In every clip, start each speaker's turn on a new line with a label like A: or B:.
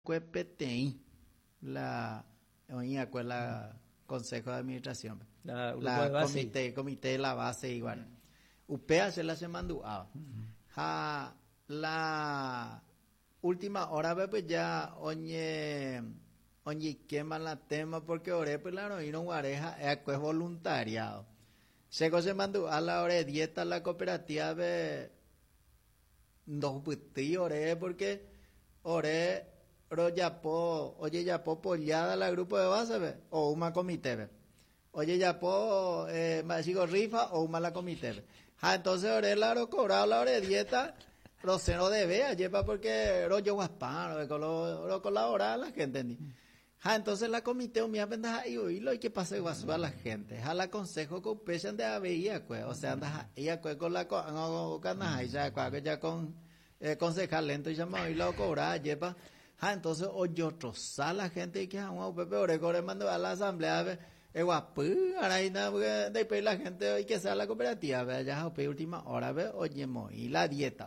A: PTI, la escuela Consejo de Administración,
B: grupo de base.
A: comité de la base igual. UPEA se la se mandó. La última hora pues ya oñe quema la tema porque ore pues la no vino guareja es voluntariado. Se mandó a la hora de dieta la cooperativa de dos puti ore porque ore oye ya po pollada la grupo de base ve, o una comité ve. Oye ya po sigo rifa o una la comité ve. Entonces ore la hora cobrado la hora de dieta Rosero debe lleva porque rollo guaspán lo colabora la gente ni. Entonces la comité mía pendeja y oírlo y que pase guasua a la gente. La consejo que upesan de aveía pues, o sea, anda ella con la ganas ya con concejal lento y llama y lo cobra lleva. Entonces oye otro la gente y que un pepe ore mando a la asamblea guapu, ahora hay nada después la gente hoy que sea la cooperativa, ve ya última hora ve oyemos y la dieta,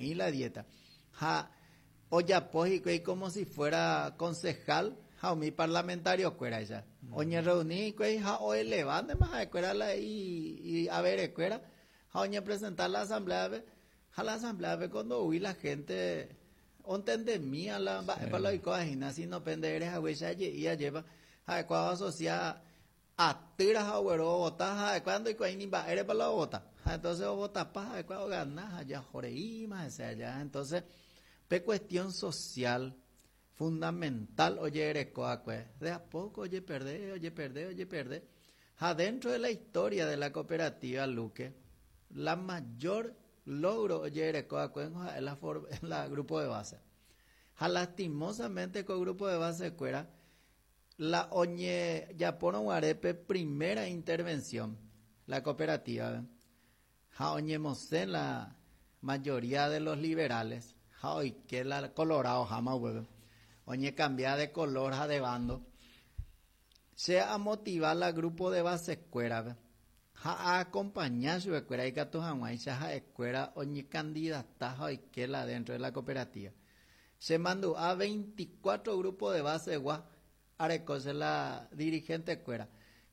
A: oye pues y como si fuera concejal, mi parlamentario cuera ya, oye reuní pues hoy levante más cuera la y a ver cuera, oye presentar la asamblea ve, la asamblea ve cuando huí la gente ontende mía la para lo y coagina si no pende eres a huella y ya lleva cuando asocia a tiras a güero botas cuando y cuando va eres para la bota entonces botas paja cuando ganas allá joreí más allá entonces pe cuestión social fundamental oye eres de a poco oye perder adentro de la historia de la cooperativa Luque la mayor logro oye eres en la grupo de base lastimosamente con grupo de base cuera la oñe Yapono Guarepe primera intervención la cooperativa oñe Mosé la mayoría de los liberales hoy que la colorado jamás huevo oñe cambia de color de bando se a motivar la grupo de base escuela a acompañar su escuela y gato jamás a escuela oñe candidata hoy que la dentro de la cooperativa se mandó a 24 grupos de base de Arecose la dirigente cuera.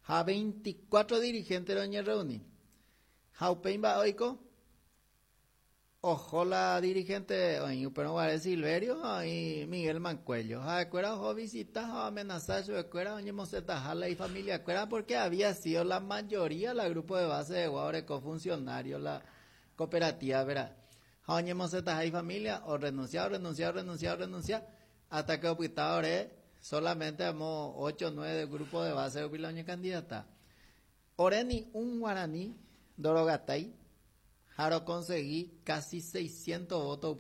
A: 24 dirigentes doña reuni. Jaupein va oico. Ojo la dirigente oñu pero vale Silverio y Miguel Mancuello. Cuera ojo visita amenazar su escuela doña Moseta Jala y familia cuera porque había sido la mayoría la grupo de base de Guareco funcionario la cooperativa verá. Doña Moseta y familia o renunciar hasta que optaba solamente hemos 8 o 9 grupos de base de Piloña candidata. Oreni un guaraní, Dorogatay, Jaro conseguí casi 600 votos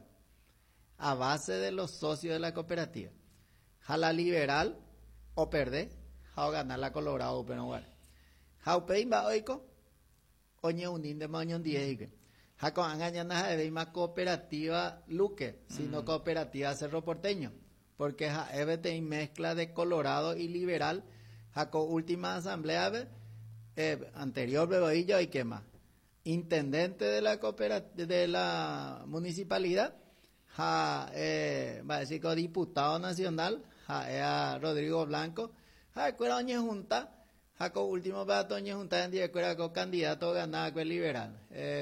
A: a base de los socios de la cooperativa. Jala liberal o perder, jao ganar la Colorado Jao pein va oiko, oñe unin de mañón 10. Jaco angañana de más cooperativa Luque, sino cooperativa Cerro Porteño. Porque EBT mezcla de Colorado y liberal, jaco última asamblea anterior Beboillo y qué más. Intendente de la de la municipalidad, va a decir que diputado nacional, a Rodrigo Blanco, cuera oñe junta, jaco último pato oñe junta en día cuera candidato ganado con liberal.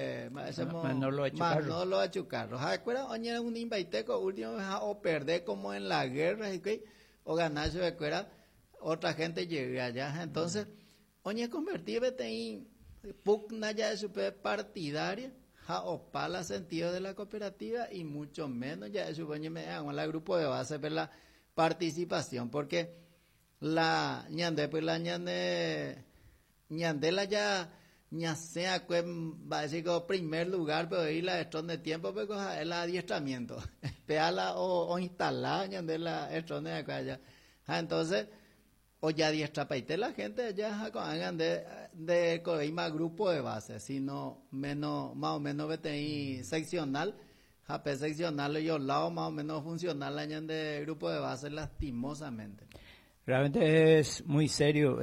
A: Manolo Achucarro. Cuera oñe un imbaiteco último o perder como en la guerra y que o ganarse de cuera otra gente llega allá. Entonces, oñe convertirte en pugna ya de super partidaria, o pala sentido de la cooperativa y mucho menos ya de su oñe me hagan la grupo de base ver la participación porque la ñande pues la ñandela ya sea va a decir que primer lugar pero ahí la estrón de tiempo pues el adiestramiento peala o instalar ñandela estrón de acá ya entonces o ya diestra paite la gente ya hagan de más grupo de base sino menos más o menos BTI seccional JP seccional y lado más o menos funcional añan de grupo de base lastimosamente.
B: Realmente es muy serio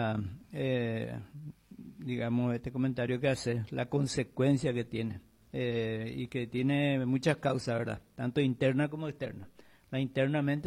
B: digamos, este comentario que hace, la consecuencia que tiene, y que tiene muchas causas, ¿verdad? Tanto interna como externa. internamente